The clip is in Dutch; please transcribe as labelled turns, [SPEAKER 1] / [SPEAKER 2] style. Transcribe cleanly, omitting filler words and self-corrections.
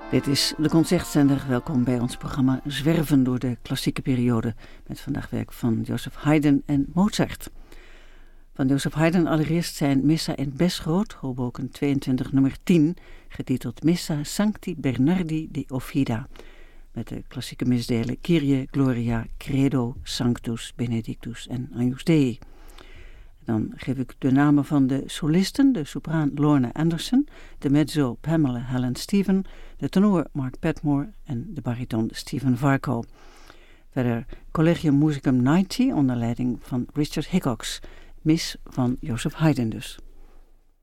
[SPEAKER 1] Dit is de Concertzender. Welkom bij ons programma Zwerven door de klassieke periode. Met vandaag werk van Joseph Haydn en Mozart. Van Joseph Haydn allereerst zijn Missa in Besgroot, Hoboken 22 nummer 10, getiteld Missa Sancti Bernardi di Offida. Met de klassieke misdelen Kyrie, Gloria, Credo, Sanctus, Benedictus en Agnus Dei. Dan geef ik de namen van de solisten, de sopraan Lorna Anderson, de mezzo Pamela Helen Stephen, de tenor Mark Padmore en de bariton Stephen Varco. Verder Collegium Musicum 90 onder leiding van Richard Hickox, mis van Joseph Haydn dus.